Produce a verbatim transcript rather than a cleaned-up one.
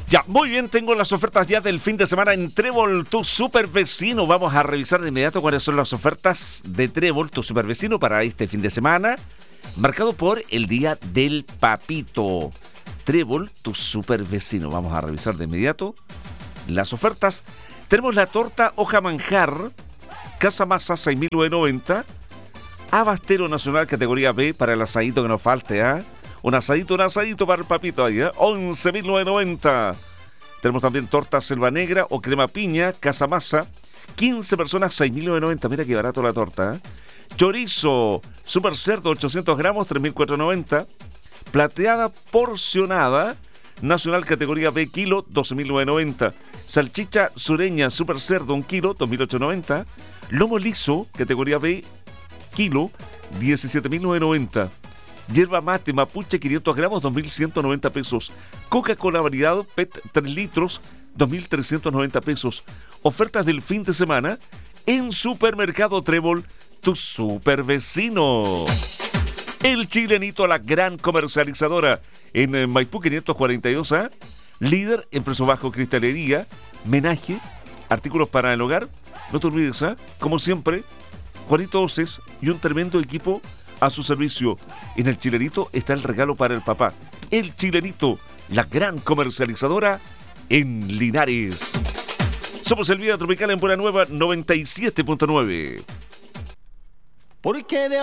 Ya, muy bien, tengo las ofertas ya del fin de semana en Trébol, tu super vecino. Vamos a revisar de inmediato cuáles son las ofertas de Trébol, tu super vecino, para este fin de semana, marcado por el Día del Papito. Trébol, tu super vecino. Vamos a revisar de inmediato las ofertas. Tenemos la torta hoja manjar, Casa Masa, seis mil novecientos noventa. Abastero Nacional, categoría B, para el asadito que nos falte, ¿ah? ¿eh? Un asadito, un asadito para el papito ahí, ¿eh? once mil novecientos noventa. Tenemos también torta selva negra o crema piña, Casa Masa, quince personas, seis mil novecientos noventa. Mira qué barato la torta, ¿eh? Chorizo super cerdo, ochocientos gramos, tres mil cuatrocientos noventa. Plateada porcionada Nacional, categoría B, kilo, doce mil novecientos noventa. Salchicha sureña super cerdo, un kilo, dos mil ochocientos noventa. Lomo liso, categoría B, kilo, diecisiete mil novecientos noventa. Yerba mate mapuche, quinientos gramos, dos mil ciento noventa pesos. Coca-Cola variedad P E T tres litros, dos mil trescientos noventa pesos. Ofertas del fin de semana en Supermercado Trébol, tu super vecino. El Chilenito, la gran comercializadora en Maipú quinientos cuarenta y dos A, líder en precio bajo, cristalería, menaje, artículos para el hogar. No te olvides, ¿eh? Como siempre, Juanito Oces y un tremendo equipo a su servicio. En el Chilenito está el regalo para el papá. El Chilenito, la gran comercializadora en Linares. Somos el Vida Tropical en Buena Nueva noventa y siete punto nueve. Porque de